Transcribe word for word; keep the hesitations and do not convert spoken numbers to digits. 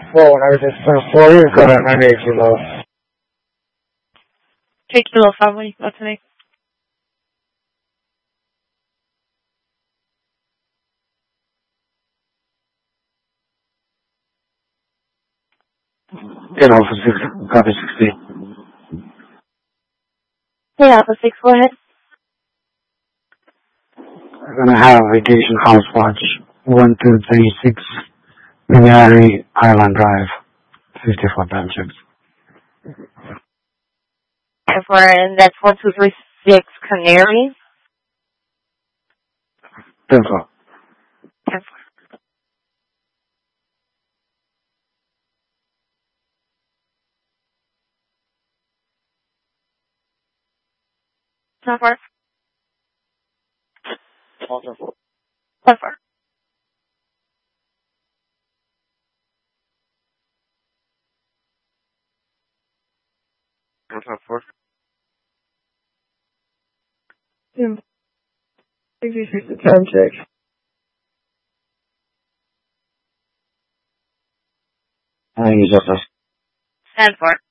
four, when I was at uh, four years ago at ninety-eight kilo. Take kilo family, what's the name? Ten Alpha six, copy sixteen. Hey, Alpha six, go ahead. I'm gonna have vacation house watch one two three six Minari Island Drive, fifty-four Belgium. And for, and that's one two three six Canary. Ten four. Ten four. Ten four. Ten four. Ten four. Ten four. Yeah. sixty-six to ten six. I think it's just us. Ten four.